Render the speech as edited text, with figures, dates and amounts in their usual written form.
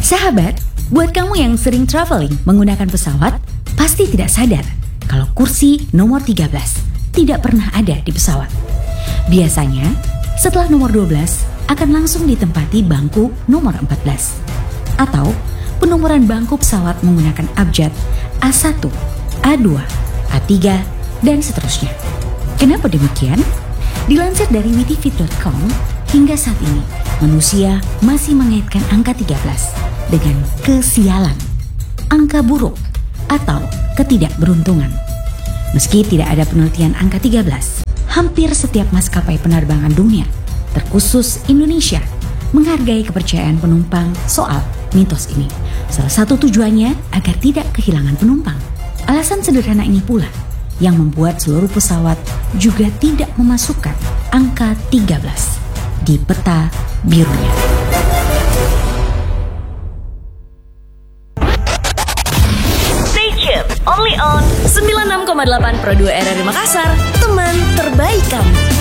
Sahabat, buat kamu yang sering traveling menggunakan pesawat, pasti tidak sadar kalau kursi nomor 13 tidak pernah ada di pesawat. Biasanya, setelah nomor 12 akan langsung ditempati bangku nomor 14. Atau penomoran bangku pesawat menggunakan abjad A1, A2, A3, dan seterusnya. Kenapa demikian? Dilansir dari witivit.com, hingga saat ini manusia masih mengaitkan angka 13 dengan kesialan, angka buruk, atau ketidakberuntungan. Meski tidak ada penelitian angka 13, hampir setiap maskapai penerbangan dunia, terkhusus Indonesia, menghargai kepercayaan penumpang soal mitos ini. Salah satu tujuannya agar tidak kehilangan penumpang. Alasan sederhana ini pula yang membuat seluruh pesawat juga tidak memasukkan angka 13 di peta birunya. Stay tuned, only on 96,8 Pro 2 RRI Makassar, teman terbaik kamu.